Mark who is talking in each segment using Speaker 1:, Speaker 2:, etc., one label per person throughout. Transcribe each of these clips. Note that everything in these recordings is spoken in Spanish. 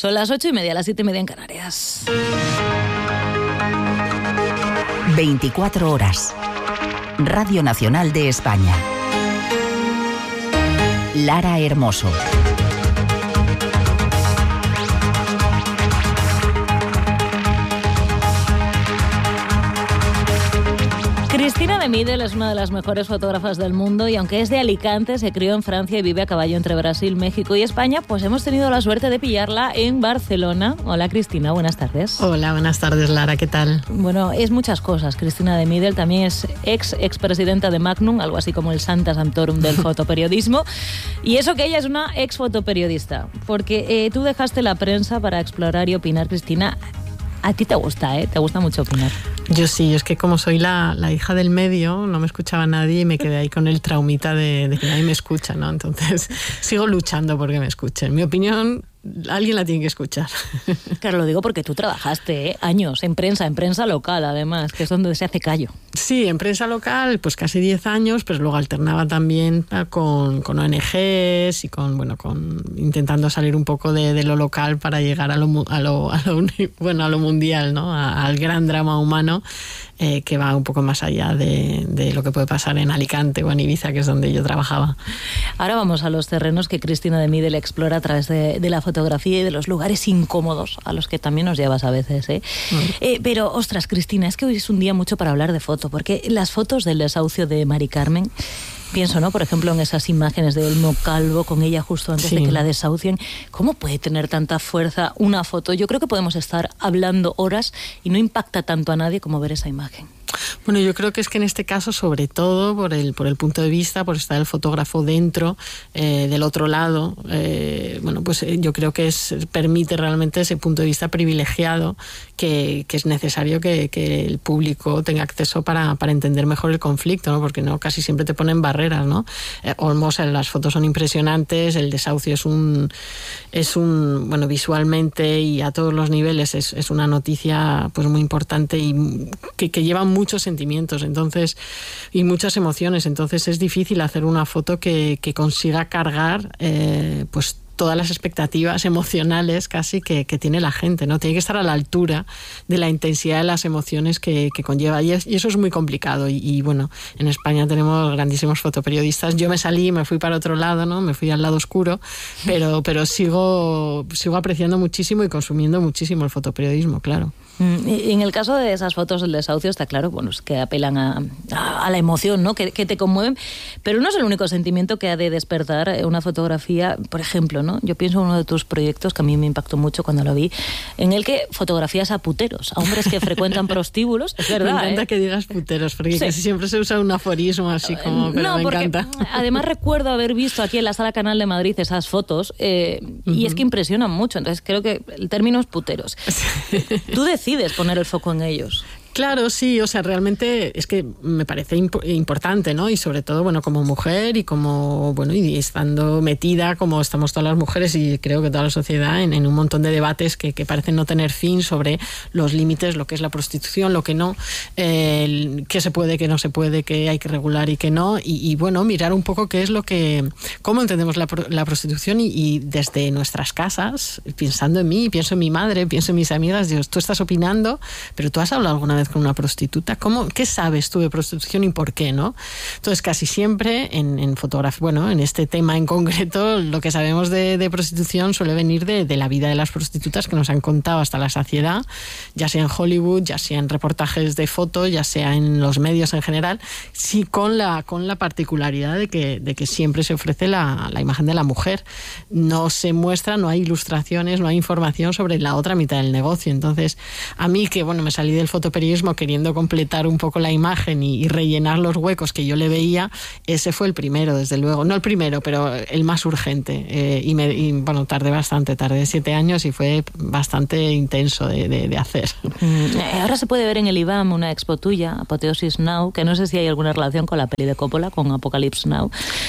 Speaker 1: Son las 8:30, las 7:30 en Canarias.
Speaker 2: 24 horas. Radio Nacional de España. Lara Hermoso.
Speaker 1: Cristina de Midel es una de las mejores fotógrafas del mundo y aunque es de Alicante, se crió en Francia y vive a caballo entre Brasil, México y España, pues hemos tenido la suerte de pillarla en Barcelona. Hola Cristina, buenas tardes.
Speaker 3: Hola, buenas tardes Lara, ¿qué tal?
Speaker 1: Bueno, es muchas cosas. Cristina de Midel también es expresidenta de Magnum, algo así como el Santa Sanctorum del fotoperiodismo. Y eso que ella es una exfotoperiodista, porque tú dejaste la prensa para explorar y opinar, Cristina. A ti te gusta, ¿eh? Te gusta mucho opinar.
Speaker 3: Yo sí, es que como soy la hija del medio, no me escuchaba nadie y me quedé ahí con el traumita de que nadie me escucha, ¿no? Entonces sigo luchando porque me escuchen. Mi opinión, alguien la tiene que escuchar.
Speaker 1: Claro, lo digo porque tú trabajaste años en prensa local además, que es donde se hace callo.
Speaker 3: Sí, en prensa local, pues casi 10 años, pero luego alternaba también con ONGs y con intentando salir un poco de lo local para llegar a lo mundial, ¿no? Al gran drama humano que va un poco más allá de lo que puede pasar en Alicante o en Ibiza, que es donde yo trabajaba.
Speaker 1: Ahora vamos a los terrenos que Cristina de Midel explora a través de la fotografía y de los lugares incómodos a los que también nos llevas a veces, ¿eh? Pero, ostras, Cristina, es que hoy es un día mucho para hablar de foto, porque las fotos del desahucio de Mari Carmen, pienso, ¿no? Por ejemplo, en esas imágenes de Olmo Calvo con ella justo antes de que la desahucien. ¿Cómo puede tener tanta fuerza una foto? Yo creo que podemos estar hablando horas y no impacta tanto a nadie como ver esa imagen.
Speaker 3: Bueno, yo creo que es que en este caso, sobre todo por el punto de vista, por estar el fotógrafo dentro, del otro lado, pues yo creo que permite realmente ese punto de vista privilegiado que es necesario que el público tenga acceso para entender mejor el conflicto, ¿no? Porque no casi siempre te ponen barreras, ¿no? Olmos, las fotos son impresionantes, el desahucio es un visualmente y a todos los niveles es una noticia pues muy importante y que lleva muchos sentimientos, entonces, y muchas emociones, entonces es difícil hacer una foto que consiga cargar pues todas las expectativas emocionales casi que tiene la gente, ¿no? Tiene que estar a la altura de la intensidad de las emociones que conlleva y eso es muy complicado y bueno, en España tenemos grandísimos fotoperiodistas. Yo me fui para otro lado, ¿no? Me fui al lado oscuro, pero sigo apreciando muchísimo y consumiendo muchísimo el fotoperiodismo, claro.
Speaker 1: En el caso de esas fotos del desahucio está claro, bueno, es que apelan a la emoción, ¿no? Que te conmueven, pero no es el único sentimiento que ha de despertar una fotografía, por ejemplo, ¿no? Yo pienso en uno de tus proyectos que a mí me impactó mucho cuando lo vi, en el que fotografías a puteros, a hombres que frecuentan prostíbulos, es verdad.
Speaker 3: Me encanta que digas puteros, porque casi siempre se usa un aforismo así como, pero me encanta.
Speaker 1: Además recuerdo haber visto aquí en la Sala Canal de Madrid esas fotos y es que impresionan mucho, entonces creo que el término es puteros. Tú decides poner el foco en ellos.
Speaker 3: Claro, sí, o sea, realmente es que me parece importante, ¿no? Y sobre todo, bueno, como mujer y como, bueno, y estando metida como estamos todas las mujeres y creo que toda la sociedad en un montón de debates que parecen no tener fin sobre los límites, lo que es la prostitución, lo que no, qué se puede, qué no se puede, qué hay que regular y qué no, y bueno, mirar un poco qué es cómo entendemos la prostitución y desde nuestras casas, pensando en mí, pienso en mi madre, pienso en mis amigas, digo, tú estás opinando, pero tú has hablado alguna vez con una prostituta, ¿qué sabes tú de prostitución y por qué, no? Entonces casi siempre en fotografía, bueno, en este tema en concreto, lo que sabemos de prostitución suele venir de la vida de las prostitutas que nos han contado hasta la saciedad, ya sea en Hollywood, ya sea en reportajes de foto, ya sea en los medios en general, sí con la particularidad de que siempre se ofrece la imagen de la mujer, no se muestra, no hay ilustraciones, no hay información sobre la otra mitad del negocio. Entonces a mí que bueno, me salí del fotoperiodismo queriendo completar un poco la imagen y rellenar los huecos que yo le veía, ese fue el primero, desde luego. No el primero, pero el más urgente. Y bueno, tardé 7 años y fue bastante intenso de hacer.
Speaker 1: Ahora se puede ver en el IBAM una expo tuya, Apoteosis Now, que no sé si hay alguna relación con la peli de Coppola, con Apocalypse Now.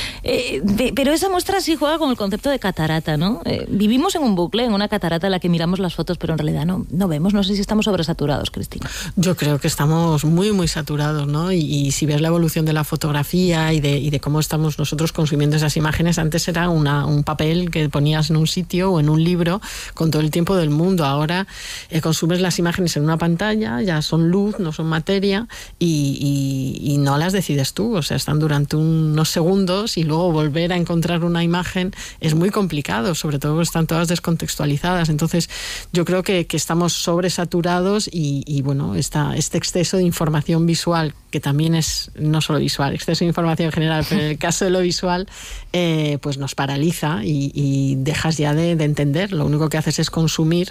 Speaker 1: Pero esa muestra sí juega con el concepto de catarata, ¿no? Vivimos en un bucle, en una catarata en la que miramos las fotos, pero en realidad no vemos. No sé si estamos sobresaturados, Cristina.
Speaker 3: Yo Yo creo que estamos muy, muy saturados, ¿no? Y si ves la evolución de la fotografía y de cómo estamos nosotros consumiendo esas imágenes, antes era un papel que ponías en un sitio o en un libro con todo el tiempo del mundo. Ahora consumes las imágenes en una pantalla, ya son luz, no son materia, y no las decides tú. O sea, están durante unos segundos y luego volver a encontrar una imagen es muy complicado, sobre todo porque están todas descontextualizadas. Entonces, yo creo que estamos sobresaturados y bueno, este exceso de información visual, que también es no solo visual, exceso de información en general, pero en el caso de lo visual, pues nos paraliza y dejas ya de entender. Lo único que haces es consumir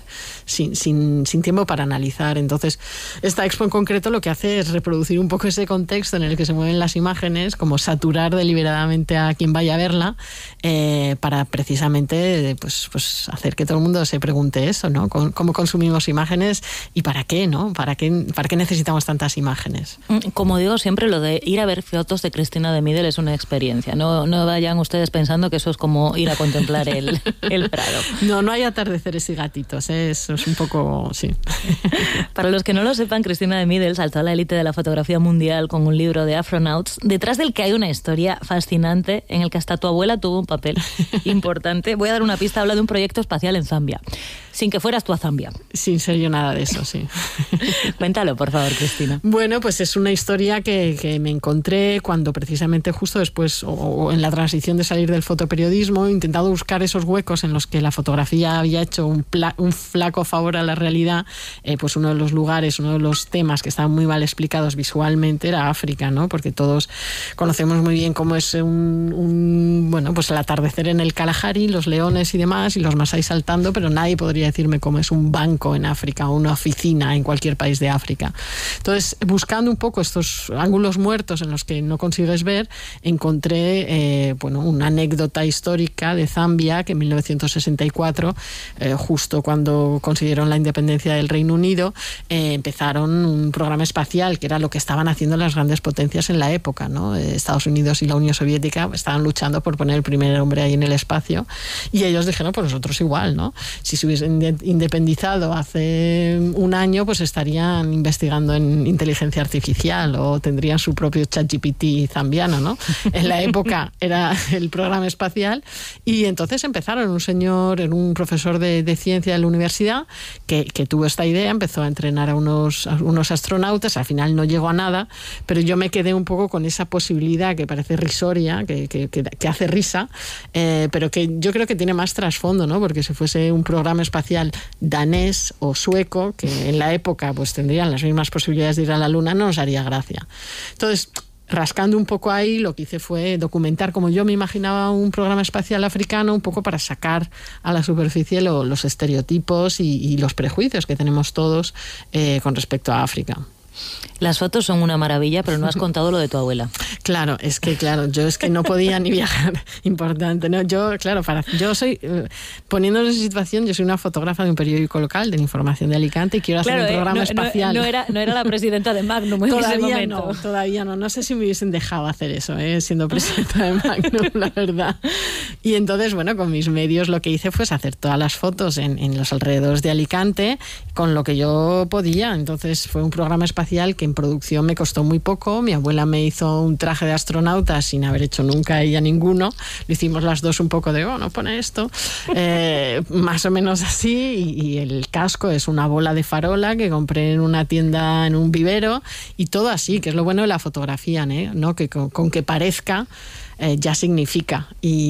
Speaker 3: sin tiempo para analizar. Entonces, esta expo en concreto lo que hace es reproducir un poco ese contexto en el que se mueven las imágenes, como saturar deliberadamente a quien vaya a verla, para precisamente pues hacer que todo el mundo se pregunte eso, ¿no? ¿Cómo consumimos imágenes y para qué, ¿no? ¿Para qué necesitamos tantas imágenes?
Speaker 1: Como digo siempre, lo de ir a ver fotos de Cristina de Midel es una experiencia. No vayan ustedes pensando que eso es como ir a contemplar el Prado.
Speaker 3: No hay atardeceres y gatitos, ¿eh? Eso es un poco... sí.
Speaker 1: Para los que no lo sepan, Cristina de Midel saltó a la élite de la fotografía mundial con un libro de Afronauts, detrás del que hay una historia fascinante en el que hasta tu abuela tuvo un papel importante. Voy a dar una pista, habla de un proyecto espacial en Zambia. Sin que fueras tú a Zambia.
Speaker 3: Sin ser yo nada de eso, sí.
Speaker 1: Cuéntalo, por favor, Cristina.
Speaker 3: Bueno, pues es una historia que me encontré cuando precisamente justo después, o en la transición de salir del fotoperiodismo, he intentado buscar esos huecos en los que la fotografía había hecho un flaco favor a la realidad. Pues uno de los lugares, uno de los temas que estaban muy mal explicados visualmente era África, ¿no? Porque todos conocemos muy bien cómo es bueno, pues el atardecer en el Kalahari, los leones y demás, y los masái saltando, pero nadie podría decirme cómo es un banco en África o una oficina en cualquier país de África. Entonces, buscando un poco estos ángulos muertos en los que no consigues ver, encontré una anécdota histórica de Zambia, que en 1964, justo cuando consiguieron la independencia del Reino Unido, empezaron un programa espacial, que era lo que estaban haciendo las grandes potencias en la época, ¿no? Estados Unidos y la Unión Soviética estaban luchando por poner el primer hombre ahí en el espacio, y ellos dijeron, pues nosotros igual, ¿no? Si se hubiesen independizado hace un año, pues estarían investigando en inteligencia artificial o tendrían su propio ChatGPT zambiano, ¿no? En la época era el programa espacial, y entonces empezaron, un profesor de ciencia de la universidad que tuvo esta idea, empezó a entrenar a unos astronautas, al final no llegó a nada, pero yo me quedé un poco con esa posibilidad que parece risoria, que hace risa, pero que yo creo que tiene más trasfondo, ¿no? Porque si fuese un programa espacial danés o sueco, que en la época pues tendrían las mismas posibilidades de ir a la Luna, no nos haría gracia. Entonces, rascando un poco ahí, lo que hice fue documentar como yo me imaginaba un programa espacial africano, un poco para sacar a la superficie los estereotipos y los prejuicios que tenemos todos con respecto a África.
Speaker 1: Las fotos son una maravilla, pero no has contado lo de tu abuela.
Speaker 3: Claro, yo no podía ni viajar. Importante, ¿no? Yo soy, poniéndonos en situación, yo soy una fotógrafa de un periódico local de la Información de Alicante y quiero hacer un programa espacial.
Speaker 1: No era la presidenta de Magnum en ese momento.
Speaker 3: Todavía no. No sé si me hubiesen dejado hacer eso, siendo presidenta de Magnum, la verdad. Y entonces, bueno, con mis medios lo que hice fue hacer todas las fotos en los alrededores de Alicante con lo que yo podía. Entonces fue un programa espacial que en producción me costó muy poco. Mi abuela me hizo un traje de astronauta sin haber hecho nunca ella ninguno. Lo hicimos las dos un poco de, no pone esto. Más o menos así. Y el casco es una bola de farola que compré en una tienda, en un vivero. Y todo así, que es lo bueno de la fotografía, ¿no? Que con que parezca ya significa.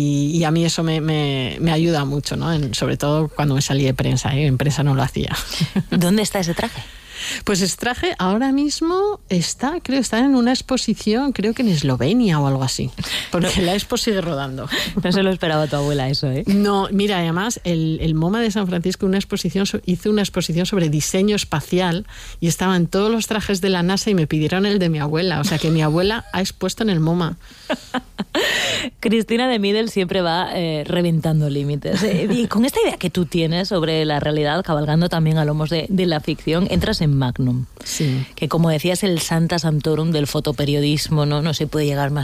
Speaker 3: Y a mí eso me ayuda mucho, ¿no? Sobre todo cuando me salí de prensa. En prensa no lo hacía.
Speaker 1: ¿Dónde está ese traje?
Speaker 3: Pues ese traje ahora mismo está en una exposición, creo que en Eslovenia o algo así, porque la expo sigue rodando.
Speaker 1: No se lo esperaba tu abuela eso, ¿eh?
Speaker 3: No, mira, además el MoMA de San Francisco hizo una exposición sobre diseño espacial y estaban todos los trajes de la NASA y me pidieron el de mi abuela, o sea que mi abuela ha expuesto en el MoMA.
Speaker 1: Cristina de Midel siempre va reventando límites. Y con esta idea que tú tienes sobre la realidad, cabalgando también a lomos de la ficción, entras en Magnum.
Speaker 3: Sí.
Speaker 1: Que como decías, el Santa Santorum del fotoperiodismo, no se puede llegar más